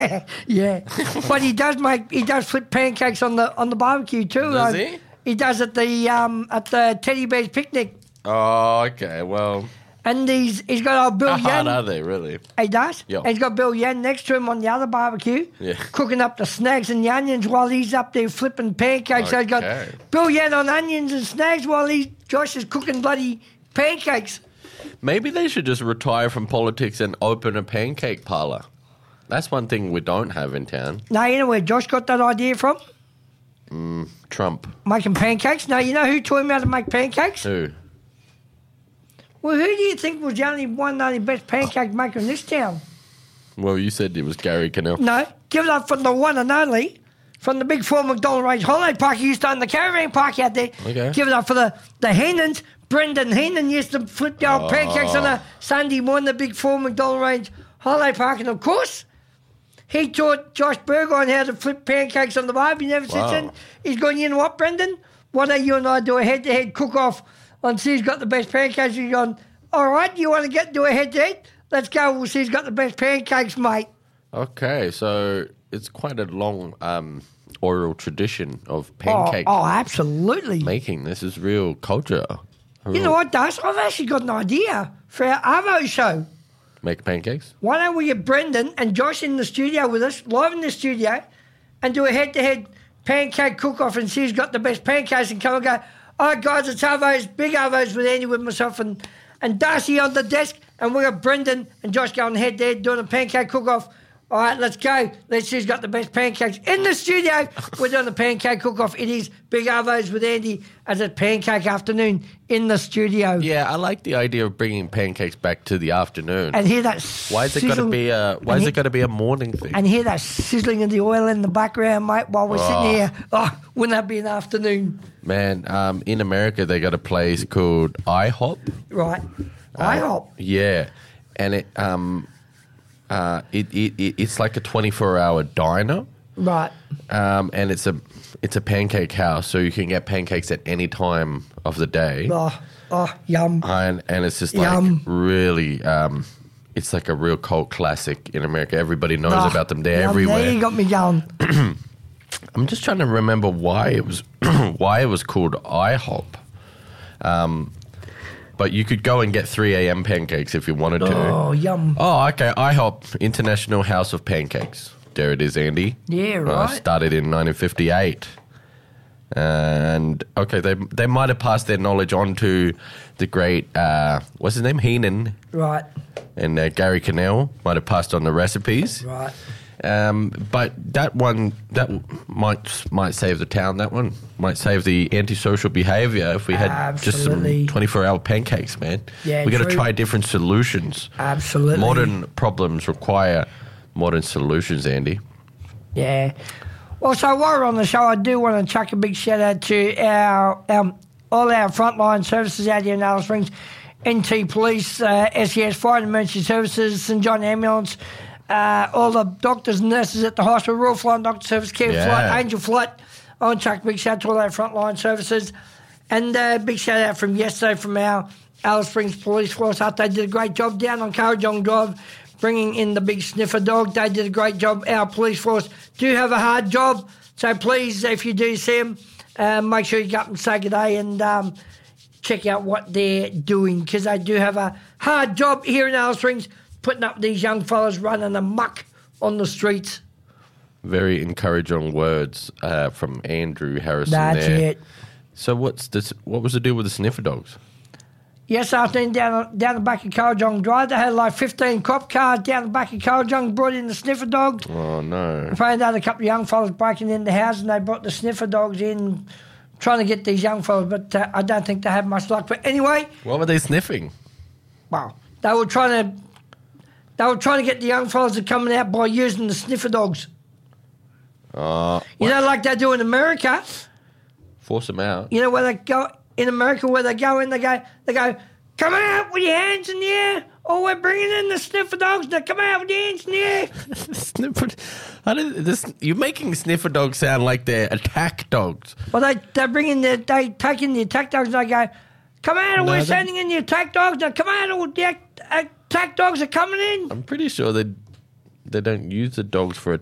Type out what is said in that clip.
Yeah, but he does flip pancakes on the barbecue too. Does he? He does at the Teddy Bear's picnic. Oh, okay. Well, And he's got old Bill how hard Yan. are they, really? He does. Yeah. And he's got Bill Yan next to him on the other barbecue, Yeah. cooking up the snags and the onions while he's up there flipping pancakes. So he's got Okay. Bill Yan on onions and snags while Josh is cooking bloody pancakes. Maybe they should just retire from politics and open a pancake parlor. That's one thing we don't have in town. Now, you know where Josh got that idea from? Trump. Making pancakes. Now, you know who taught him how to make pancakes? Who? Well, who do you think was the only best pancake maker in this town? Well, you said it was Gary Cannell. No, give it up for the one and only, from the big four McDonald Range holiday park he used to own the caravan park out there. Okay. Give it up for the Heenans. Brendan Heenan used to flip the old pancakes on a Sunday morning, the big four McDonald Range holiday park. And of course, he taught Josh Burgoyne how to flip pancakes on the barbie. Never since then. He's going, you know what, Brendan? Why don't you and I do a head-to-head cook-off on see who's got the best pancakes? He's gone, all right, you want to do a head-to-head? Let's go. We'll see who's got the best pancakes, mate. Okay, so it's quite a long oral tradition of pancake Oh, absolutely. making. This is real culture. You know what, Das? I've actually got an idea for our Arvo show. Make pancakes? Why don't we get Brendan and Josh in the studio with us, live in the studio, and do a head-to-head pancake cook-off and see who's got the best pancakes and come and go, all right, guys, it's Arvo's, big Arvo's with Andy, with myself and Darcy on the desk, and we got Brendan and Josh going head-to-head doing a pancake cook-off. All right, let's go. Let's see who's got the best pancakes in the studio. We're doing the pancake cook-off. It is Big Arvo's with Andy as a pancake afternoon in the studio. Yeah, I like the idea of bringing pancakes back to the afternoon. And hear that Why is it got to be a morning thing? And hear that sizzling of the oil in the background, mate, while we're sitting here. Oh, wouldn't that be an afternoon? Man, in America they got a place called IHOP. Right. IHOP. Yeah, and it's like a 24-hour diner. Right. And it's a pancake house, so you can get pancakes at any time of the day. Oh, yum. And it's just like Yum. really, it's like a real cult classic in America. Everybody knows about them. They're Yum, everywhere. there you got me going. I'm just trying to remember why it was called IHOP. But you could go and get 3 a.m. pancakes if you wanted to. Oh, yum. Oh, okay. IHOP, International House of Pancakes. There it is, Andy. Yeah, right. Started in 1958. And, okay, they might have passed their knowledge on to the great, what's his name? Heenan. Right. And Gary Cannell might have passed on the recipes. Right. But that might save the town. That one might save the antisocial behaviour if we had Absolutely. just some 24-hour pancakes, man. Yeah, we got to true. try different solutions. Absolutely. Modern problems require modern solutions, Andy. Yeah. Well, so while we're on the show, I do want to chuck a big shout out to all our frontline services out here in Alice Springs, NT Police, SES Fire and Emergency Services, St John Ambulance, all the doctors and nurses at the hospital, Royal Flying Doctor Service, Care Flight, Angel Flight. I want to chuck a big shout out to all our frontline services. And a big shout out from yesterday from our Alice Springs Police Force. They did a great job down on Currajong Drive, bringing in the big sniffer dog. They did a great job. Our police force do have a hard job. So please, if you do see them, make sure you go up and say good day and check out what they're doing, because they do have a hard job here in Alice Springs, putting up these young fellas running amok on the streets. Very encouraging words from Andrew Harrison. That's there. it. So what was the deal with the sniffer dogs? Yes, afternoon down the back of Currajong Drive, they had like 15 cop cars down the back of Currajong, brought in the sniffer dogs. Oh, no. Found out a couple of young fellas breaking in the house, and they brought the sniffer dogs in, trying to get these young fellas, but I don't think they had much luck. But anyway... What were they sniffing? Well, they were trying to get the young fellas to come out by using the sniffer dogs. You know, like they do in America. Force them out. You know, where they go... In America, where they go in, they go, come out with your hands in the air. Oh, we're bringing in the sniffer dogs. Now come out with your hands in the air. You're making sniffer dogs sound like they're attack dogs. Well, they take in the attack dogs, and they go, come out, and we're sending in the attack dogs. Now come out, all the attack dogs are coming in. I'm pretty sure they don't use the dogs for a